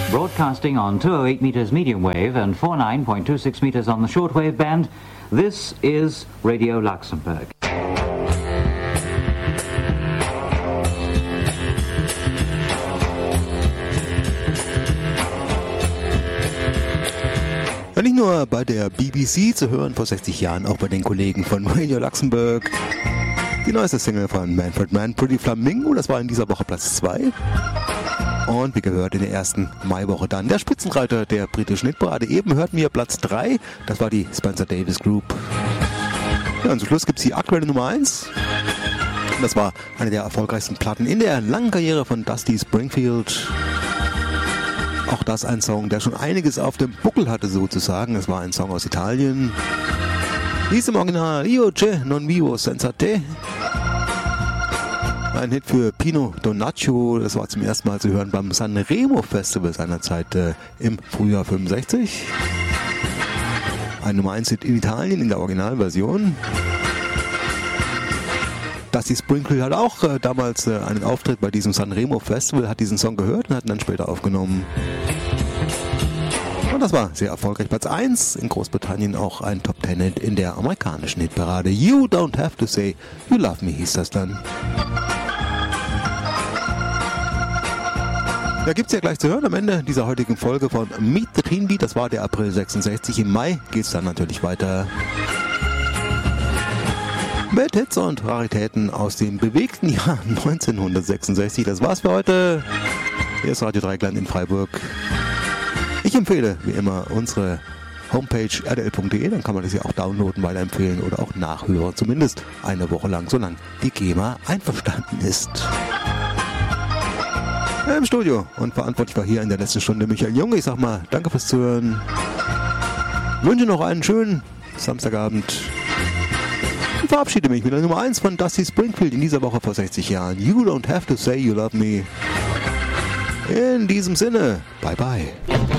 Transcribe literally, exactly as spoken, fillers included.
Broadcasting on two oh eight meters medium wave and forty-nine point two six meters on the shortwave band, this is Radio Luxembourg. Nicht nur bei der B B C zu hören vor sechzig Jahren, auch bei den Kollegen von Radio Luxembourg. Die neueste Single von Manfred Mann, Pretty Flamingo, das war in dieser Woche Platz zwei. Und wie gehört in der ersten Maiwoche dann der Spitzenreiter der britischen Hitparade. Eben hörten wir Platz drei, das war die Spencer Davis Group. Ja, und zum Schluss gibt es die aktuelle Nummer eins. Das war eine der erfolgreichsten Platten in der langen Karriere von Dusty Springfield. Auch das ein Song, der schon einiges auf dem Buckel hatte sozusagen. Es war ein Song aus Italien. Hieß im Original Io c'è non vivo senza te. Ein Hit für Pino Donaggio. Das war zum ersten Mal zu hören beim Sanremo Festival seinerzeit äh, im Frühjahr fünfundsechzig. Ein Nummer eins Hit in Italien in der Originalversion. Dusty Springfield hat auch äh, damals äh, einen Auftritt bei diesem Sanremo Festival, hat diesen Song gehört und hat ihn dann später aufgenommen. Und das war sehr erfolgreich. Platz eins in Großbritannien, auch ein Top Ten Hit in der amerikanischen Hitparade. You Don't Have to Say You Love Me hieß das dann. Da gibt es ja gleich zu hören am Ende dieser heutigen Folge von Meet the Teen Beat. Das war der April sechsundsechzig. Im Mai geht es dann natürlich weiter mit Hits und Raritäten aus dem bewegten Jahr neunzehnhundertsechsundsechzig. Das war's für heute. Hier ist Radio Dreieckland in Freiburg. Ich empfehle, wie immer, unsere Homepage r d l punkt d e. Dann kann man das ja auch downloaden, weiterempfehlen oder auch nachhören. Zumindest eine Woche lang, solange die GEMA einverstanden ist. Im Studio und verantwortlich war hier in der letzten Stunde Michael Junge. Ich sag mal, danke fürs Zuhören. Wünsche noch einen schönen Samstagabend. Und verabschiede mich mit der Nummer eins von Dusty Springfield in dieser Woche vor sechzig Jahren. You Don't Have to Say You Love Me. In diesem Sinne, bye bye.